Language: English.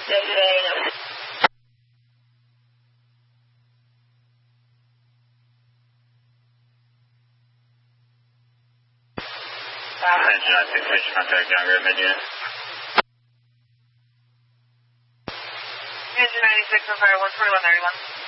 Attention, I think fish contact Younger at Medina. Engine 96, I'm sorry, 14131.